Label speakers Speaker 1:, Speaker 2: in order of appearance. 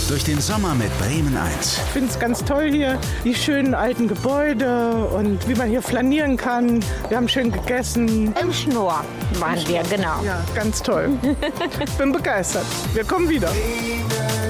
Speaker 1: durch den Sommer mit Bremen 1.
Speaker 2: Ich finde es ganz toll hier, die schönen alten Gebäude und wie man hier flanieren kann. Wir haben schön gegessen.
Speaker 3: Im Schnur waren wir, genau.
Speaker 2: Ja, ganz toll. Ich bin begeistert. Wir kommen wieder.